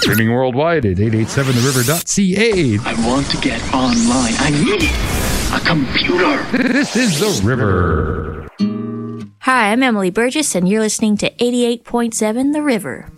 Streaming worldwide at 887theriver.ca. I want to get online. I need a computer. This is The River. Hi, I'm Emily Burgess, and you're listening to 88.7 The River.